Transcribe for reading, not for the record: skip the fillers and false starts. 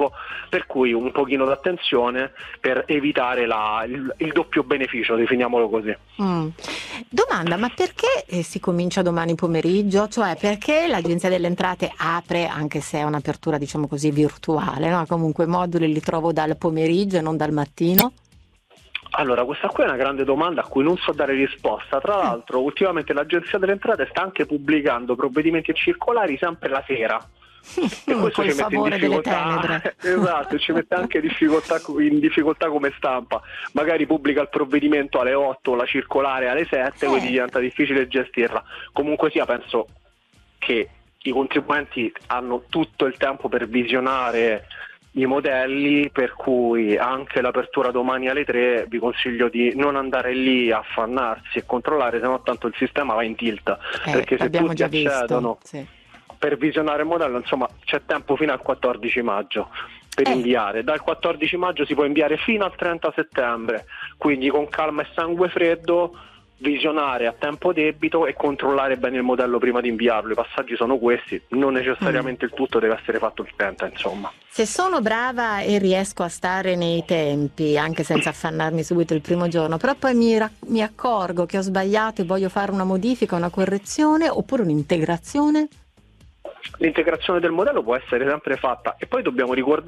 fisico, per cui un pochino d'attenzione per evitare il doppio beneficio, definiamolo così. Domanda, ma perché si comincia domani pomeriggio? Cioè, perché l'Agenzia delle Entrate apre, anche se è un'apertura diciamo così virtuale, no? Comunque i moduli li trovo dal pomeriggio e non dal mattino? Allora, questa qui è una grande domanda a cui non so dare risposta. Tra l'altro, ultimamente l'Agenzia delle Entrate sta anche pubblicando provvedimenti e circolari sempre la sera. E questo Col ci mette in favore delle difficoltà. tenebre. Esatto, ci mette anche in difficoltà come stampa. Magari pubblica il provvedimento alle 8, la circolare alle 7, quindi diventa difficile gestirla. Comunque sia, penso che i contribuenti hanno tutto il tempo per visionare i modelli, per cui anche l'apertura domani alle 3 vi consiglio di non andare lì a affannarsi e controllare, se no tanto il sistema va in tilt, perché se l'abbiamo tutti già accedono visto, per visionare il modello, insomma c'è tempo fino al 14 maggio per inviare. Dal 14 maggio si può inviare fino al 30 settembre, quindi con calma e sangue freddo visionare a tempo debito e controllare bene il modello prima di inviarlo. I passaggi sono questi, non necessariamente il tutto deve essere fatto il 30, insomma. Se sono brava e riesco a stare nei tempi, anche senza affannarmi subito il primo giorno, però poi mi accorgo che ho sbagliato e voglio fare una modifica, una correzione oppure un'integrazione? L'integrazione del modello può essere sempre fatta, e poi dobbiamo ricordare